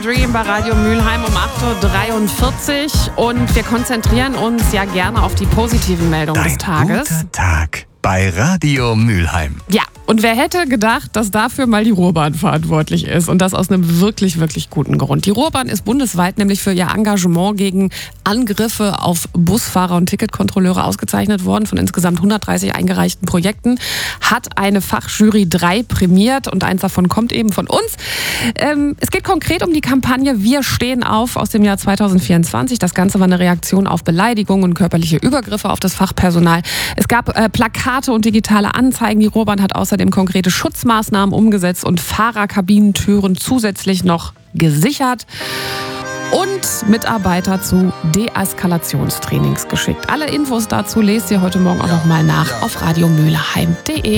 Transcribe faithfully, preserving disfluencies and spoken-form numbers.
Dream bei Radio Mülheim um acht Uhr dreiundvierzig und wir konzentrieren uns ja gerne auf die positiven Meldungen Dein des Tages. Guter Tag bei Radio Mülheim. Ja, und wer hätte gedacht, dass dafür mal die Ruhrbahn verantwortlich ist und das aus einem wirklich, wirklich guten Grund. Die Ruhrbahn ist bundesweit nämlich für ihr Engagement gegen Angriffe auf Busfahrer und Ticketkontrolleure ausgezeichnet worden. Von insgesamt hundertdreißig eingereichten Projekten hat eine Fachjury drei prämiert und eins davon kommt eben von uns. Ähm, es geht konkret um die Kampagne Wir stehen auf aus dem Jahr zweitausendvierundzwanzig. Das Ganze war eine Reaktion auf Beleidigungen und körperliche Übergriffe auf das Fachpersonal. Es gab äh, Plakate und digitale Anzeigen. Die Ruhrbahn hat außerdem konkrete Schutzmaßnahmen umgesetzt und Fahrerkabinentüren zusätzlich noch gesichert und Mitarbeiter zu Deeskalationstrainings geschickt. Alle Infos dazu lest ihr heute Morgen auch noch mal nach auf radiomülheim punkt de.